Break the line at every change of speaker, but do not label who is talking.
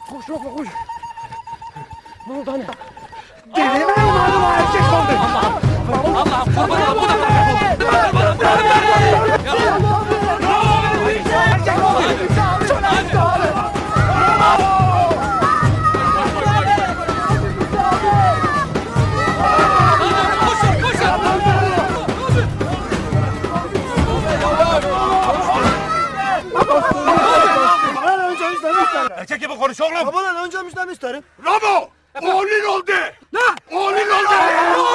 Koş Rafa koş. Ne oldu anne?
Deli mi umarım o erkek oldu?
Allah'ım kurban ol. Bu da
Erkek gibi konuş oğlum.
Babadan önce müjden isterim.
Ramo! Oğlun oldu!
ne?
Oğlun oldu!